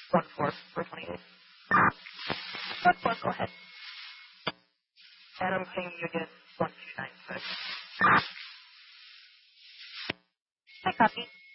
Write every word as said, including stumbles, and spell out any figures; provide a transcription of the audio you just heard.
One four four twenty eight. One four. Go ahead. And I'm saying you get one two nine six. I copy.